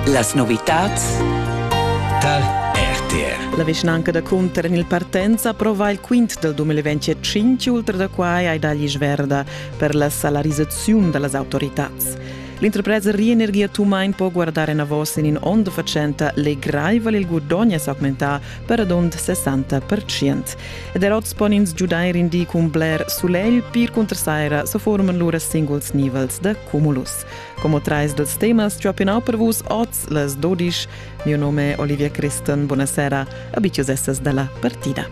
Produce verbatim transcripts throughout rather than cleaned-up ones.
Las novitats dal R T R. La vicinanca da Cunter in il partenza approva il quint del duemilaventicinque, oltre da quai ai dagli sverda per la salarizzazione delle autorità. L'interpresa Rienergia Tumain può guardare una voce in onda facenta le graiva il guadagno si aumenta per ad sessanta per cento. Ed er oggi ponins giudare in di con Blair Sulel per contrasaira se formen loro singles nivels de cumulus. Come trais dels temas, ci appena per vos oggi les dodici. Mio nome è Olivia Christen, buonasera, abitios esses della partida.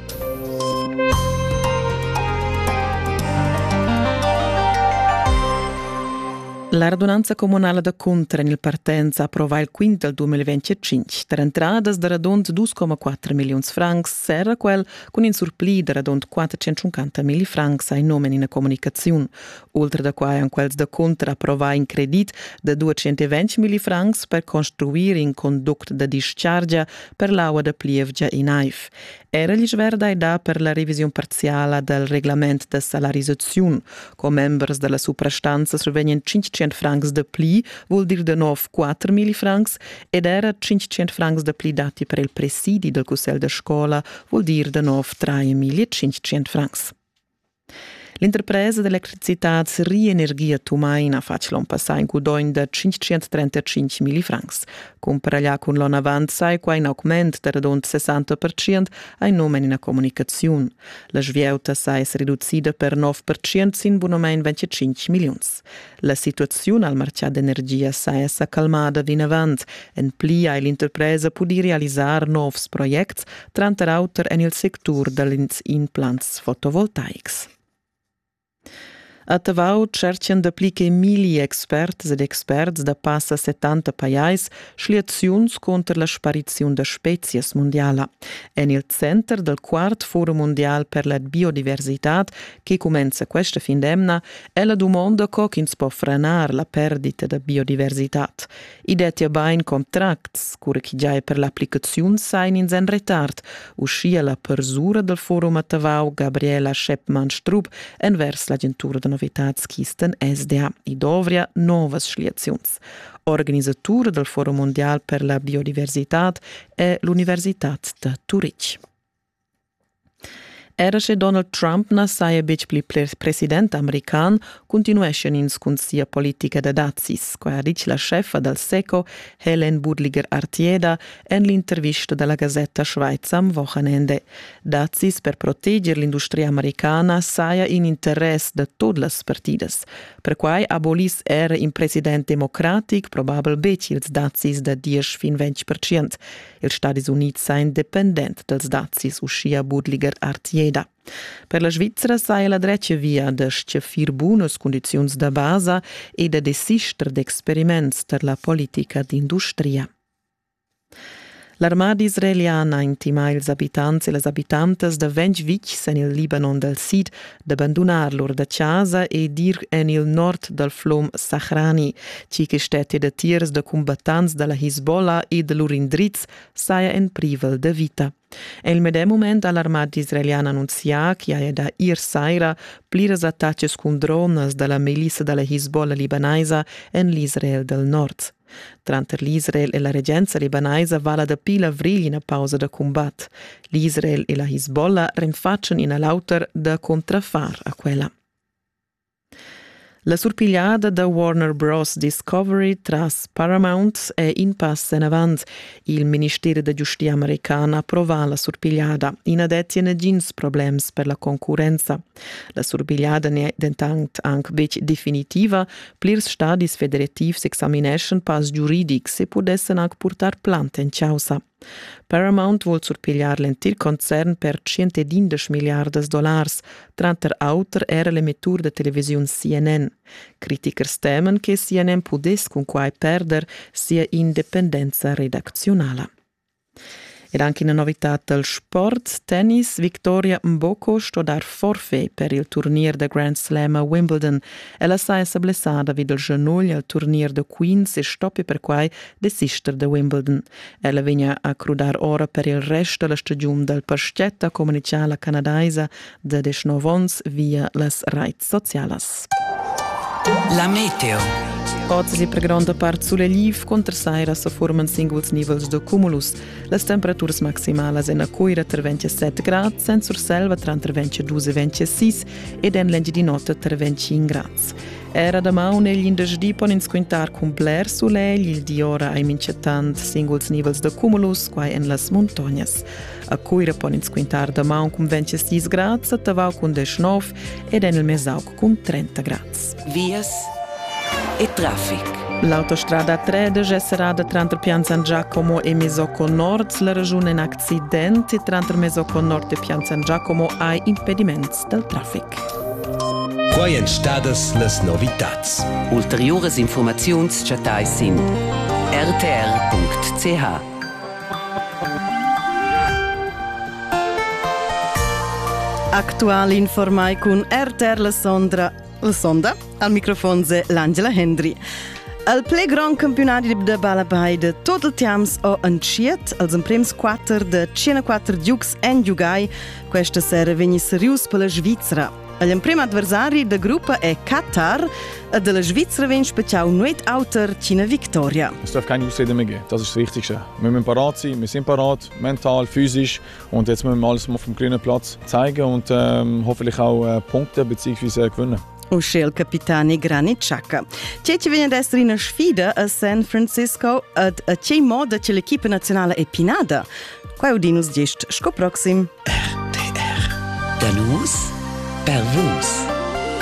La radunanza comunale da Cunter in il partenza approva il quinto del duemilaventicinque. Per entradas da radund due virgola quattro milioni francs, serra quel con in surpli da radund quattrocentocinquanta mila francs ai nomen in comunicazione. Oltre da quai an quels da Cunter approva in credit da duecentoventi mila francs per costruire in conduct da dischargia per l'acqua da Plievgia in Aif. Era gli sverda da per la revisione parziale del reglamento de salarizzazione. Come members della suprastanza survenien cinquecento francs de pli, vuol dir de nov quattro mila francs, ed era cinquecento francs de pli dati per il presidi del Cussel de Scola, vuol dir de nov tre mila cinquecento francs. L'interpresa dell'elettricità Rienergia Tumain faccia un passaggio in guadagno da cinquecentotrentacinque mila francs. Comparaglia con l'anno avanti, sai qua in aumento da radund sessanta per cento ai nomen in comunicazione. La svieuta sai è ridotta per nove per cento sin buonomen venticinque milioni. La situazione al mercato d'energia sai è calmata in avanti, en pli ai l'interpresa può realizzare nuovi progetti, tranter auter en il settore degli implants fotovoltaici. A Tavau cercano d'applicar mili experts ed experts da passa settanta pajais schliaziuns contro la sparizione da species mondiala. En il center del quart Forum Mondial per la Biodiversità, che comincia questa fin d'emna, è la domanda che ins può frenar la perdita da biodiversità. I detti a bain contracts, cure che già per l'applicazione sain in sen retard, uscia la persura del Forum a Tavau Gabriela Scheppmann-Strub en vers l'agentura de Novitatskisten S D A i dovria novas schliaziuns. Organisatura del Forum Mondial per la Biodiversità è l'Universitat de Zurich. Era che Donald Trump na saia bec pli president american continuation in scunsia politica da dazis, qua ha dic la chefa del SECO, Helen Budliger-Artieda, en l'intervista della Gazzetta Schweiz am Wochenende. Dazis per protegger l'industria americana saia in interesse de todas las partidas. Per quai abolis era in president democratic probabel bec ils dazis da dieci fin venti per cento. Il Stati Uniti sa independent dels dazis, uscia Budliger-Artieda. Per la Svizzera sai la dreccia via de scefir buonas condizions da base e de desistere d'experiments per la politica d'industria. L'armada israeliana intima ils abitants e les abitantes de vench vics en il Libanon del Sid d'abbandonar lor da casa e dir en il nord del flom Sahrani, ci che stette de tiers de combattants de la Hezbollah e de lor indrizz saia en privel de vita. E il medem moment all'armata israeliana annunzia che ha da ir saira plires attacches con drones della milizia della Hezbollah libanesa en l'Israel del nord. Tranter l'Israel e la regenza libanesa vala da pila vrigli in pausa da combat. L'Israel e la Hezbollah rinfacciano in l'auter da contrafar a quella. La surpigliada da Warner Bros. Discovery tras Paramount è in passo in avanti. Il Ministero da Giustizia americano approva la surpigliada in addetti a gins problems per la concorrenza. La surpigliada ne è dentant anche bec definitiva, plirs stadis federativs examination pas juridics e pudessen anche portar plante in causa. Paramount vuol surpigliar l'entir concern per centododici miliardas dollars, tranter auter era l'emettur de televisiun C N N. Criticers temen che C N N pudes con quai perder sia independenza redaczionala. Ed anche una novità del sport, tennis, Victoria Mboko sto dar forfait per il turnier de Grand Slam a Wimbledon. Ella sa essa blessada vid il genoll al turnier de Queens e stoppi per quai desister de Wimbledon. Ella vegna a crudar ora per il resto della stagione del paschetta comunicala canadaisa de desnovons via las redes socialas. La meteo. Oggi si per grande parte sulle liv, contra saira si formano singoli livelli di cumulus. Le temperature maximali sono a coira tra ventisette gradi, senza selva tra ventidue e ventisei ed en legge di notte tra venticinque gradi. Era da mão negli indesdi ponin squintar con bler soleil, il di ora ai mincetant singoli livelli di cumulus quai en las montagnas. A coira ponin squintar da mão con ventisei gradi, a tavau con diciannove ed en il mesauc con trenta gradi. Vias e traffic. L'autostrada A tre è serrata tra Piazza San Giacomo e Mesocco Nord. La regione in accidente e tra Mesocco Nord e Piazza San Giacomo ha impedimenti del traffic. Quai en stadas las novitats. Ulteriores informaziuns chatai sin r t r punct c h. Aktual informai con R T R la Sondra, la Sonda, al microfono se l'Angela Hendry. Il ple grand campionat de balabai de tot il temps o enciet, als emprems quattro de cinquanta giugs en giugai, questa sera vegni serius per la Svizzera. Il primo avversario del gruppo è Katar, e della Svizzera vegn speciau nuet autor Cina Victoria. Es darf keine Ausrede mehr geben, das ist das Wichtigste. Wir müssen parat sein, wir sind parat, mental, physisch, und jetzt müssen wir alles auf dem grünen Platz zeigen und ähm, hoffentlich auch äh, Punkte bzw. gewinnen. Usce il capitano Granit Xhaka. C'è ci viene ad essere una sfida a San Francisco ed a c'è modo che l'equipe nazionale è pinada. Qua udinus gest sco proxim. R T R. Danus per vus.